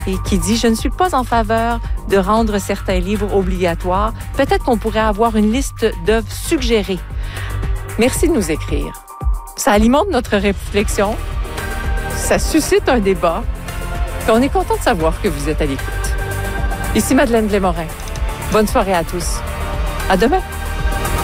et qui dit « Je ne suis pas en faveur de rendre certains livres obligatoires. Peut-être qu'on pourrait avoir une liste d'œuvres suggérées. » Merci de nous écrire. Ça alimente notre réflexion, ça suscite un débat, puis on est content de savoir que vous êtes à l'écoute. Ici Madeleine Blais-Morin. Bonne soirée à tous. À demain.